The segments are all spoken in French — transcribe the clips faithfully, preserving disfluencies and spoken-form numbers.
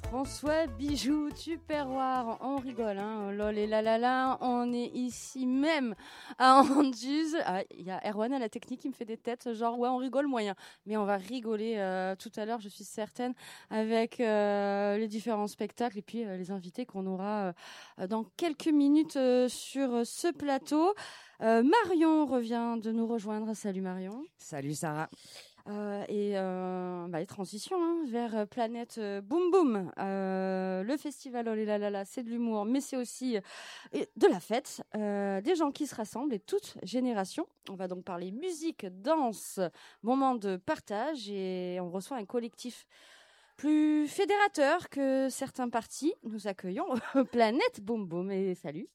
François Bijou, Tupperware, on rigole, hein, lol et la la la, on est ici même à Anduze. Ah, il y a Erwan à la technique qui me fait des têtes, genre ouais, on rigole moyen, mais on va rigoler euh, tout à l'heure, je suis certaine, avec euh, les différents spectacles et puis euh, les invités qu'on aura euh, dans quelques minutes euh, sur ce plateau. Euh, Marion revient de nous rejoindre. Salut Marion. Salut Sarah. Euh, et euh, bah, les transitions hein, vers euh, Planète euh, Boom Boom. Euh, le festival Oh là là là, c'est de l'humour, mais c'est aussi euh, de la fête, euh, des gens qui se rassemblent et toutes générations. On va donc parler musique, danse, moment de partage et on reçoit un collectif plus fédérateur que certains partis. Nous accueillons Planète Boom Boom et salut.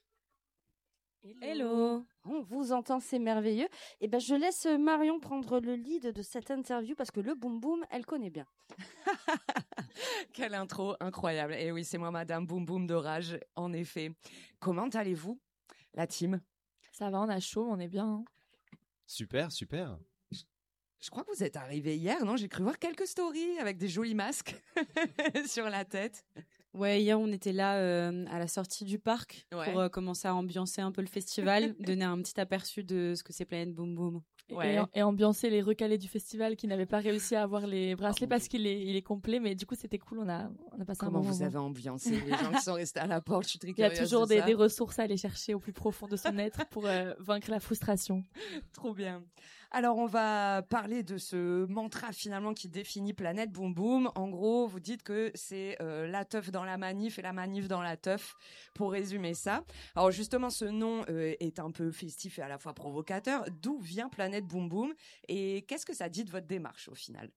Hello. On vous entend, c'est merveilleux. Et ben, je laisse Marion prendre le lead de cette interview parce que le boom boom, elle connaît bien. Quelle intro incroyable. Et oui, c'est moi, Madame Boom Boom de Rage, en effet. Comment allez-vous, la team? Ça va, on a chaud, on est bien. Hein. Super, super. Je, je crois que vous êtes arrivés hier, non? J'ai cru voir quelques stories avec des jolis masques sur la tête. Ouais, hier on était là euh, à la sortie du parc ouais. pour euh, commencer à ambiancer un peu le festival, donner un petit aperçu de ce que c'est Planète Boom Boom. Ouais. Et, et ambiancer les recalés du festival qui n'avaient pas réussi à avoir les bracelets oh, parce qu'il est, il est complet, mais du coup c'était cool, on a, on a passé Comment un bon moment. Comment vous avez ambiancé les gens qui sont restés à la porte? Je suis très curieuse. Il y a toujours des, des ressources à aller chercher au plus profond de son être pour euh, vaincre la frustration. Trop bien. Alors, on va parler de ce mantra finalement qui définit Planète Boom Boom. En gros, vous dites que c'est euh, la teuf dans la manif et la manif dans la teuf, pour résumer ça. Alors justement, ce nom euh, est un peu festif et à la fois provocateur. D'où vient Planète Boom Boom et qu'est-ce que ça dit de votre démarche au final?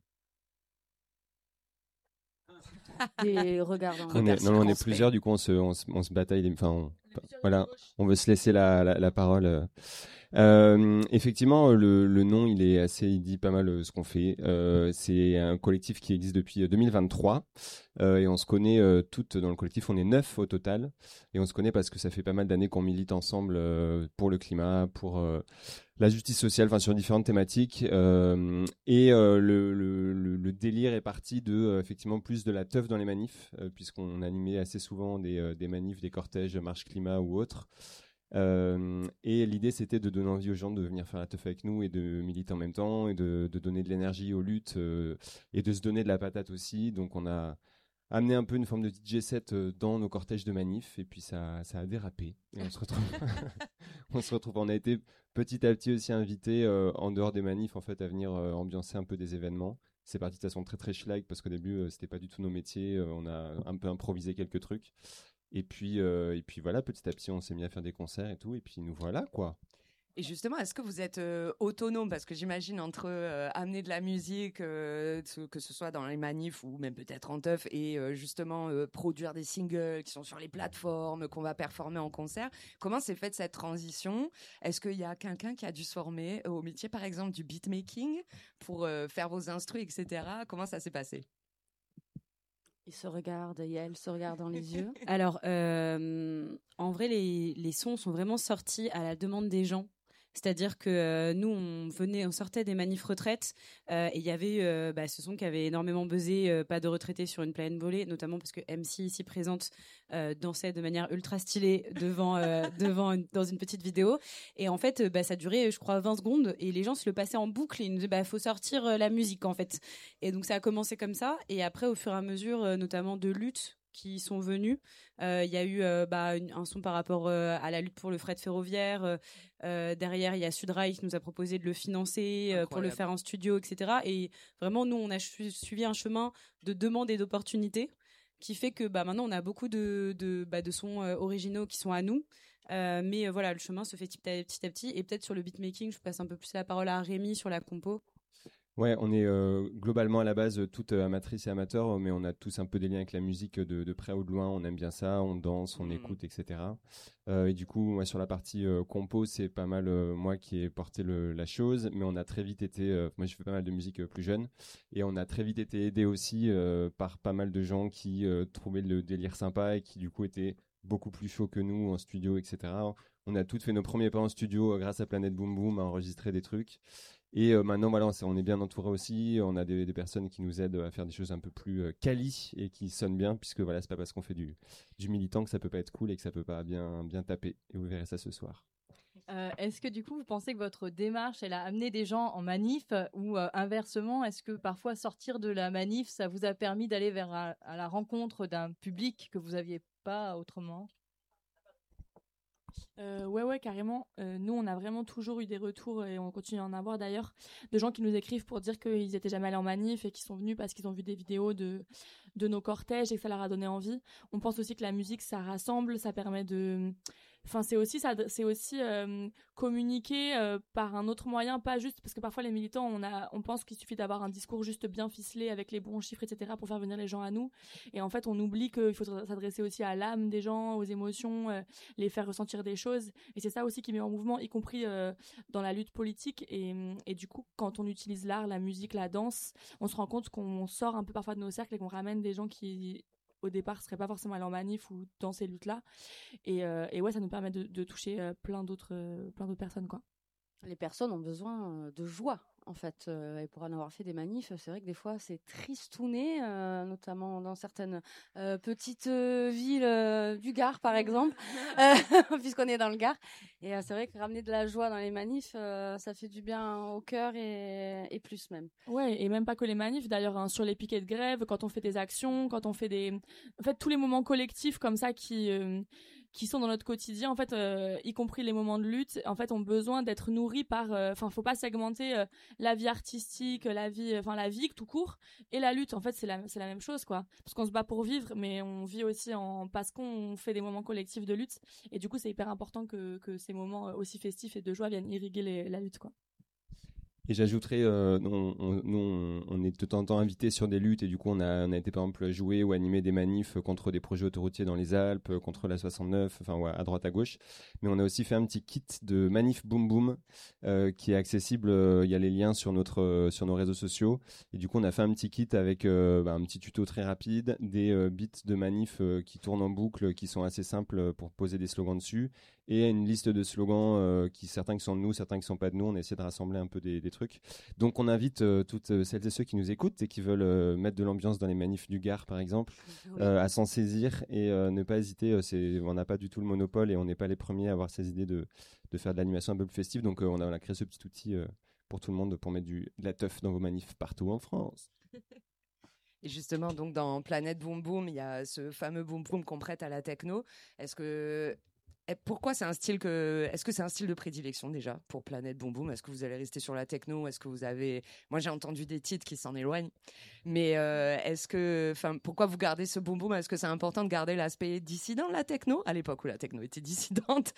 Et regarde, on est, non, on est plusieurs, du coup on se, on se, on se bataille. Enfin, on, voilà, on veut se laisser la, la, la parole. Euh, effectivement, le, le nom, il est assez, il dit pas mal euh, ce qu'on fait. Euh, c'est un collectif qui existe depuis deux mille vingt-trois euh, et on se connaît euh, toutes dans le collectif. On est neuf au total et on se connaît parce que ça fait pas mal d'années qu'on milite ensemble euh, pour le climat, pour euh, la justice sociale, enfin sur différentes thématiques. Euh, et euh, le, le, le, le délire est parti de euh, effectivement plus de la teuf dans les manifs, euh, puisqu'on animait assez souvent des, euh, des manifs, des cortèges, marches climat ou autres. Euh, et l'idée c'était de donner envie aux gens de venir faire la teuf avec nous et de militer en même temps et de, de donner de l'énergie aux luttes euh, et de se donner de la patate aussi. Donc on a amené un peu une forme de D J set euh, dans nos cortèges de manifs et puis ça, ça a dérapé et on se retrouve on se retrouve on a été petit à petit aussi invités euh, en dehors des manifs en fait à venir euh, ambiancer un peu des événements. C'est parti de façon très très schlag parce qu'au début euh, c'était pas du tout nos métiers, euh, on a un peu improvisé quelques trucs. Et puis, euh, et puis voilà, petit à petit, on s'est mis à faire des concerts et tout. Et puis nous voilà, quoi. Et justement, est-ce que vous êtes euh, autonome? Parce que j'imagine entre euh, amener de la musique, euh, que ce soit dans les manifs ou même peut-être en teuf, et euh, justement euh, produire des singles qui sont sur les plateformes, qu'on va performer en concert. Comment s'est faite cette transition? Est-ce qu'il y a quelqu'un qui a dû se former au métier, par exemple, du beatmaking pour euh, faire vos instrus, et cetera. Comment ça s'est passé? Ils se regardent et elle se regarde dans les yeux. Alors, euh, en vrai, les, les sons sont vraiment sortis à la demande des gens. C'est-à-dire que euh, nous, on venait, on sortait des manifs retraites euh, et il y avait euh, bah, ce son qui avait énormément buzzé, euh, pas de retraités sur une planète brûlée, notamment parce que M C ici présente euh, dansait de manière ultra stylée devant, euh, devant une, dans une petite vidéo. Et en fait, euh, bah, ça durait, je crois, vingt secondes et les gens se le passaient en boucle. Et ils nous disaient, bah, faut sortir euh, la musique en fait. Et donc ça a commencé comme ça. Et après, au fur et à mesure, euh, notamment de lutte qui sont venus. Il euh, y a eu euh, bah, une, un son par rapport euh, à la lutte pour le fret ferroviaire. Euh, euh, derrière, il y a Sudrail qui nous a proposé de le financer euh, pour le faire en studio, et cetera. Et vraiment, nous, on a su- suivi un chemin de demande et d'opportunité qui fait que bah, maintenant, on a beaucoup de, de, bah, de sons euh, originaux qui sont à nous. Euh, mais euh, voilà, le chemin se fait petit à petit, à petit. Et peut-être sur le beatmaking, je passe un peu plus la parole à Rémi sur la compo. Ouais, on est euh, globalement à la base toutes euh, amatrices et amateurs, mais on a tous un peu des liens avec la musique de, de près ou de loin. On aime bien ça, on danse, on mmh. écoute, et cetera. Euh, et du coup, moi, sur la partie euh, compo, c'est pas mal euh, moi qui ai porté le, la chose, mais on a très vite été. Euh, moi, j'ai fait pas mal de musique euh, plus jeune, et on a très vite été aidé aussi euh, par pas mal de gens qui euh, trouvaient le délire sympa et qui du coup étaient beaucoup plus chauds que nous en studio, et cetera. On a toutes fait nos premiers pas en studio euh, grâce à Planète Boom Boom à enregistrer des trucs. Et euh, maintenant, voilà, on, s'est- on est bien entouré aussi. On a des, des personnes qui nous aident à faire des choses un peu plus euh, quali et qui sonnent bien, puisque voilà, c'est pas parce qu'on fait du, du militant que ça peut pas être cool et que ça peut pas bien, bien taper. Et vous verrez ça ce soir. Euh, est-ce que du coup, vous pensez que votre démarche, elle a amené des gens en manif euh, ou euh, inversement, est-ce que parfois sortir de la manif, ça vous a permis d'aller vers à, à la rencontre d'un public que vous aviez pas autrement? Euh, ouais, ouais, carrément. Euh, nous, on a vraiment toujours eu des retours, et on continue à en avoir d'ailleurs, de gens qui nous écrivent pour dire qu'ils étaient jamais allés en manif et qu'ils sont venus parce qu'ils ont vu des vidéos de, de nos cortèges et que ça leur a donné envie. On pense aussi que la musique, ça rassemble, ça permet de... Enfin, c'est aussi, ça, c'est aussi euh, communiquer euh, par un autre moyen, pas juste... Parce que parfois, les militants, on, a, on pense qu'il suffit d'avoir un discours juste bien ficelé avec les bons chiffres, et cetera pour faire venir les gens à nous. Et en fait, on oublie qu'il faut s'adresser aussi à l'âme des gens, aux émotions, euh, les faire ressentir des choses. Et c'est ça aussi qui met en mouvement, y compris euh, dans la lutte politique. Et, et du coup, quand on utilise l'art, la musique, la danse, on se rend compte qu'on sort un peu parfois de nos cercles et qu'on ramène des gens qui, au départ, seraient pas forcément allés en manif ou dans ces luttes-là. Et, euh, et ouais, ça nous permet de, de toucher euh, plein d'autres, euh, plein d'autres personnes, quoi. Les personnes ont besoin de joie, en fait. Euh, et pour en avoir fait des manifs, c'est vrai que des fois, c'est tristouné, euh, notamment dans certaines euh, petites euh, villes euh, du Gard, par exemple, euh, puisqu'on est dans le Gard. Et euh, c'est vrai que ramener de la joie dans les manifs, euh, ça fait du bien au cœur et, et plus même. Ouais, et même pas que les manifs, d'ailleurs, hein, sur les piquets de grève, quand on fait des actions, quand on fait des... En fait, tous les moments collectifs comme ça qui... Euh, qui sont dans notre quotidien, en fait, euh, y compris les moments de lutte, en fait, ont besoin d'être nourris par, enfin, euh, faut pas segmenter euh, la vie artistique, la vie, enfin, la vie tout court, et la lutte. En fait, c'est la, c'est la même chose, quoi. Parce qu'on se bat pour vivre, mais on vit aussi en, parce qu'on fait des moments collectifs de lutte. Et du coup, c'est hyper important que, que ces moments aussi festifs et de joie viennent irriguer les, la lutte, quoi. Et j'ajouterais, euh, nous, on, nous, on, on est de temps en temps invités sur des luttes et du coup, on a, on a été par exemple jouer ou animer des manifs contre des projets autoroutiers dans les Alpes, contre la soixante-neuf, enfin ouais, à droite à gauche. Mais on a aussi fait un petit kit de manif boom boom euh, qui est accessible. Il y a les liens sur notre euh, sur nos réseaux sociaux et du coup, on a fait un petit kit avec euh, bah, un petit tuto très rapide, des euh, beats de manif euh, qui tournent en boucle, qui sont assez simples pour poser des slogans dessus. Et une liste de slogans, euh, qui certains qui sont de nous, certains qui sont pas de nous. On essaie de rassembler un peu des, des trucs. Donc on invite euh, toutes celles et ceux qui nous écoutent et qui veulent euh, mettre de l'ambiance dans les manifs du Gard, par exemple, oui. euh, à s'en saisir et euh, ne pas hésiter. Euh, c'est, on n'a pas du tout le monopole et on n'est pas les premiers à avoir ces idées de, de faire de l'animation un peu plus festive. Donc euh, on, a, on a créé ce petit outil euh, pour tout le monde pour mettre du, de la teuf dans vos manifs partout en France. Et justement, donc dans Planète Boom Boom, il y a ce fameux boom boom qu'on prête à la techno. Est-ce que Et pourquoi c'est un style que est-ce que c'est un style de prédilection déjà pour Planète Boom Boom? Est-ce que vous allez rester sur la techno? Est-ce que vous avez Moi j'ai entendu des titres qui s'en éloignent. Mais euh, est-ce que enfin pourquoi vous gardez ce boom boom? Est-ce que c'est important de garder l'aspect dissident de la techno à l'époque où la techno était dissidente?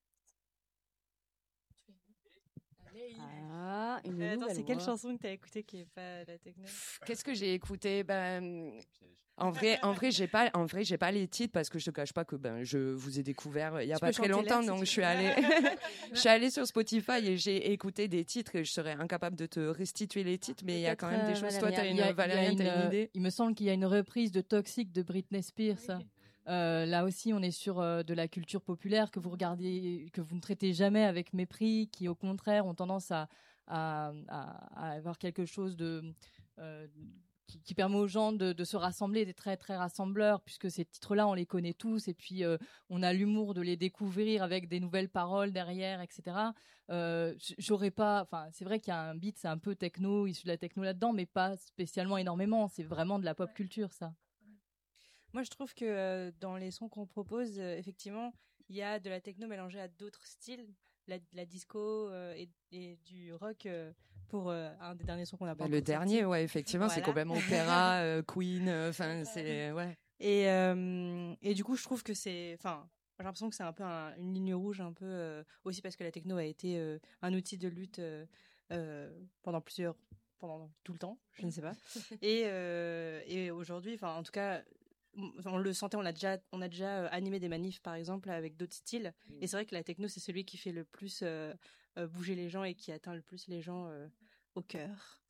Ah, une euh, attends, c'est quelle voix. chanson que t'as écoutée qui est pas la techno? Qu'est-ce que j'ai écouté? Ben En vrai, en vrai, j'ai pas, en vrai, j'ai pas les titres parce que je te cache pas que ben je vous ai découvert il y a tu pas très longtemps, donc je suis allée, je suis allée sur Spotify et j'ai écouté des titres et je serais incapable de te restituer les titres, mais il y a quand même des choses. Toi, t'as une, Valériane, t'as une idée? Il me semble qu'il y a une reprise de Toxic de Britney Spears. Euh, là aussi, on est sur euh, de la culture populaire que vous regardez, que vous ne traitez jamais avec mépris, qui au contraire ont tendance à, à, à, à avoir quelque chose de euh, Qui, qui permet aux gens de, de se rassembler, d'être très très rassembleurs, puisque ces titres-là on les connaît tous et puis euh, on a l'humour de les découvrir avec des nouvelles paroles derrière, et cetera. Euh, j'aurais pas, enfin c'est vrai qu'il y a un beat, c'est un peu techno, issu de la techno là-dedans, mais pas spécialement énormément. C'est vraiment de la pop culture, ça. Moi, je trouve que euh, dans les sons qu'on propose, euh, effectivement, il y a de la techno mélangée à d'autres styles, la, la disco euh, et, et du rock. Euh, pour euh, un des derniers sons qu'on a pas bah, le dernier sorti. Ouais, effectivement, voilà. C'est complètement opéra, euh, Queen, enfin euh, c'est ouais. Et euh, et du coup, je trouve que c'est, enfin, j'ai l'impression que c'est un peu un, une ligne rouge, un peu euh, aussi parce que la techno a été euh, un outil de lutte euh, euh, pendant plusieurs, pendant tout le temps, je ne sais pas. et euh, et aujourd'hui, enfin, en tout cas. On le sentait, on a déjà, on a déjà animé des manifs par exemple avec d'autres styles. Et c'est vrai que la techno c'est celui qui fait le plus euh, euh, bouger les gens et qui atteint le plus les gens euh, au cœur.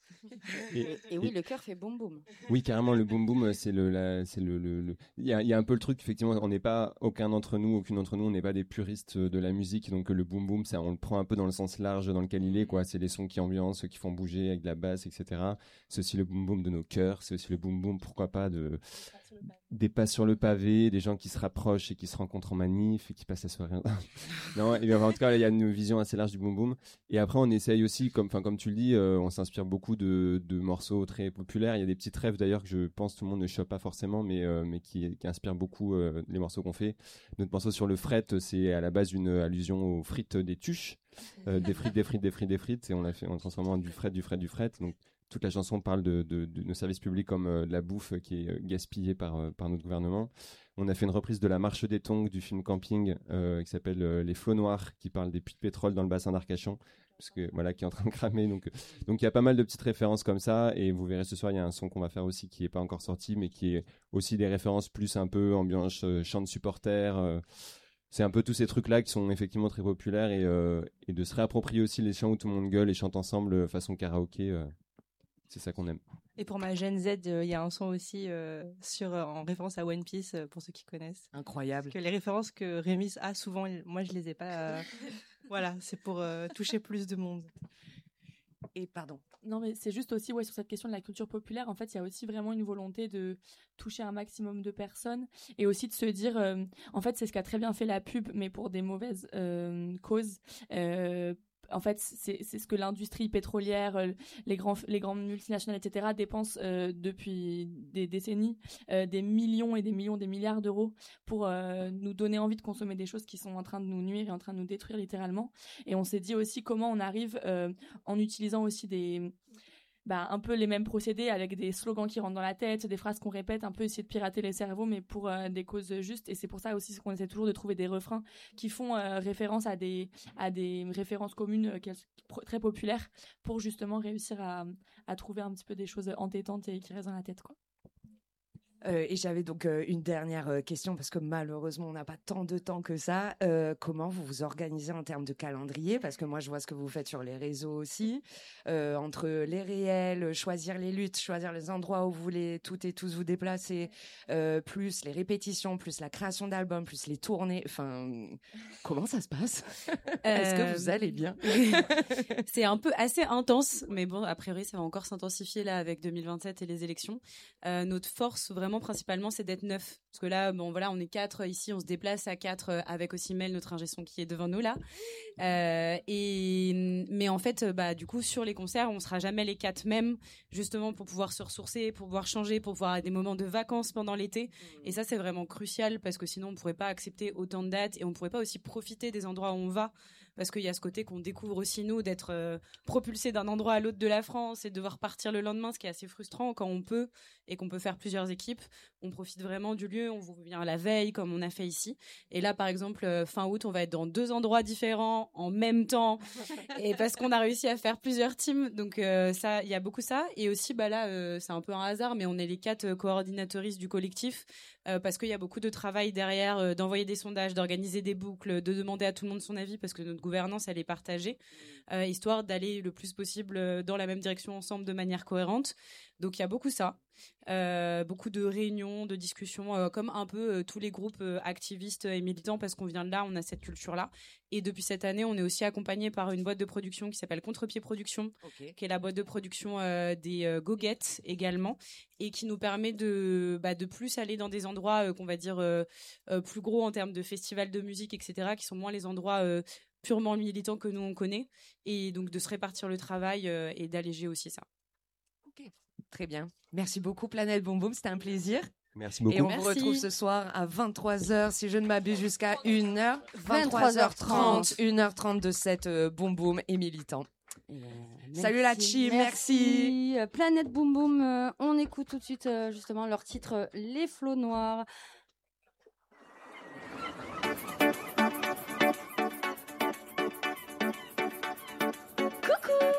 Et, et oui, le cœur fait boum boum. Oui, carrément, le boom boom, c'est le, la, c'est le, le, le... Il y a, il y a un peu le truc, effectivement, on n'est pas, aucun d'entre nous, aucune d'entre nous, on n'est pas des puristes de la musique, donc le boom boom, ça, on le prend un peu dans le sens large dans lequel il est, quoi. C'est les sons qui ambiancent, qui font bouger avec de la basse, et cetera. C'est aussi le boom boom de nos cœurs, c'est aussi le boom boom, pourquoi pas, de, des pas sur le pavé, des gens qui se rapprochent et qui se rencontrent en manif et qui passent la soirée. Non, et bien, en tout cas, il y a une vision assez large du boom boom. Et après, on essaye aussi, comme, enfin, comme tu le dis, euh, on s'inspire beaucoup de, de morceaux très populaires. Il y a des petites rêves d'ailleurs que je pense tout le monde ne chope pas forcément, mais, euh, mais qui, qui inspirent beaucoup euh, les morceaux qu'on fait. Notre morceau sur le fret, c'est à la base une allusion aux frites des tuches, euh, des frites, des frites, des frites, des frites, et on l'a fait en transformant du fret, du fret, du fret. Donc toute la chanson parle de, de, de nos services publics comme euh, de la bouffe qui est gaspillée par, euh, par notre gouvernement. On a fait une reprise de La Marche des Tongs du film Camping euh, qui s'appelle euh, Les Flots Noirs, qui parle des puits de pétrole dans le bassin d'Arcachon, parce que voilà, qui est en train de cramer. Donc, donc il y a pas mal de petites références comme ça, et vous verrez ce soir, il y a un son qu'on va faire aussi qui est pas encore sorti, mais qui est aussi des références plus un peu ambiance euh, chant de supporters. Euh, c'est un peu tous ces trucs-là qui sont effectivement très populaires, et, euh, et de se réapproprier aussi les chants où tout le monde gueule et chante ensemble façon karaoké. Euh, c'est ça qu'on aime. Et pour ma Gen Z, il euh, y a un son aussi euh, sur, euh, en référence à One Piece, euh, pour ceux qui connaissent. Incroyable. Parce que les références que Rémi a souvent, moi je les ai pas. Euh, voilà, c'est pour euh, toucher plus de monde. Et pardon. Non, mais c'est juste aussi, ouais, sur cette question de la culture populaire, en fait, il y a aussi vraiment une volonté de toucher un maximum de personnes et aussi de se dire, euh, en fait, c'est ce qu'a très bien fait la pub, mais pour des mauvaises euh, causes. Euh, En fait, c'est, c'est ce que l'industrie pétrolière, euh, les, grands, les grandes multinationales, et cetera, dépensent euh, depuis des décennies, euh, des millions et des millions, des milliards d'euros pour euh, nous donner envie de consommer des choses qui sont en train de nous nuire et en train de nous détruire littéralement. Et on s'est dit aussi comment on arrive, euh, en utilisant aussi des... Bah, un peu les mêmes procédés avec des slogans qui rentrent dans la tête, des phrases qu'on répète, un peu essayer de pirater les cerveaux, mais pour euh, des causes justes. Et c'est pour ça aussi qu'on essaie toujours de trouver des refrains qui font euh, référence à des, à des références communes euh, très populaires pour justement réussir à, à trouver un petit peu des choses entêtantes et qui restent dans la tête, quoi. Euh, et j'avais donc euh, une dernière euh, question parce que malheureusement on n'a pas tant de temps que ça. Euh, comment vous vous organisez en termes de calendrier? Parce que moi je vois ce que vous faites sur les réseaux aussi, euh, entre les réels, choisir les luttes, choisir les endroits où vous voulez toutes et tous vous déplacer, euh, plus les répétitions, plus la création d'albums, plus les tournées. Enfin, comment ça se passe? Est-ce que vous allez bien? C'est un peu assez intense, mais bon, a priori ça va encore s'intensifier là avec deux mille vingt-sept et les élections. Euh, notre force vraiment principalement c'est d'être neuf, parce que là bon voilà on est quatre ici, on se déplace à quatre avec aussi Mel, notre ingé son qui est devant nous là, euh, et mais en fait bah du coup sur les concerts on sera jamais les quatre mêmes, justement pour pouvoir se ressourcer, pour pouvoir changer, pour pouvoir avoir des moments de vacances pendant l'été, et ça c'est vraiment crucial parce que sinon on pourrait pas accepter autant de dates et on pourrait pas aussi profiter des endroits où on va, parce qu'il y a ce côté qu'on découvre aussi nous, d'être euh, propulsé d'un endroit à l'autre de la France et de devoir partir le lendemain, ce qui est assez frustrant quand on peut et qu'on peut faire plusieurs équipes. On profite vraiment du lieu, on vous revient à la veille comme on a fait ici. Et là par exemple euh, fin août on va être dans deux endroits différents en même temps, et parce qu'on a réussi à faire plusieurs teams, donc euh, ça il y a beaucoup ça. Et aussi bah là euh, c'est un peu un hasard, mais on est les quatre euh, coordinatrices du collectif, euh, parce qu'il y a beaucoup de travail derrière, euh, d'envoyer des sondages, d'organiser des boucles, de demander à tout le monde son avis, parce que notre gouvernance elle est partagée, euh, histoire d'aller le plus possible dans la même direction ensemble de manière cohérente. Donc il y a beaucoup ça, euh, beaucoup de réunions, de discussions, euh, comme un peu euh, tous les groupes euh, activistes et militants, parce qu'on vient de là, on a cette culture-là. Et depuis cette année, on est aussi accompagné par une boîte de production qui s'appelle Contre-Pied Production, okay, qui est la boîte de production euh, des euh, Goguettes également, et qui nous permet de, bah, de plus aller dans des endroits euh, qu'on va dire euh, euh, plus gros en termes de festivals de musique, et cetera, qui sont moins les endroits euh, purement militants que nous on connaît, et donc de se répartir le travail euh, et d'alléger aussi ça. Ok, très bien. Merci beaucoup Planète Boom Boom, c'était un plaisir. Merci beaucoup. Et on Merci. vous retrouve ce soir à vingt-trois heures, si je ne m'abuse, jusqu'à une heure. vingt-trois heures trente, une heure trente de cette euh, Boom Boom et militant. Euh, Salut la team, merci. merci. Planète Boom Boom, euh, on écoute tout de suite euh, justement leur titre euh, Les Flots Noirs.